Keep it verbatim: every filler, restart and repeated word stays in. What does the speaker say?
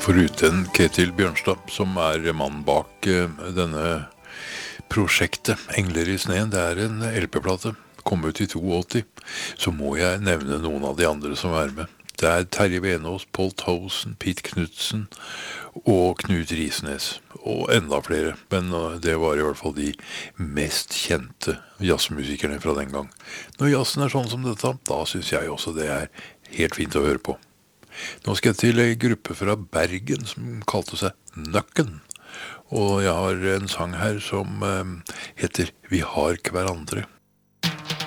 Foruten Ketil Bjørnstad, som er mannen bak eh, denne prosjektet Engler i sneen, det er en L P-plate, kom ut i åttito, så må jeg nevne noen av de andre som er med. Det er Terje Venås, Paul Towson, Pete Knudsen og Knut Risnes, og enda flere, men uh, det var i hvert fall de mest kjente jazzmusikerne fra den gang. Når jazzen er sånn som dette, da synes jeg også det er helt fint å høre på. Nå skal jeg til en gruppe fra Bergen som kalte seg Nøkken, og jeg har en sang her som uh, heter Vi har hverandre.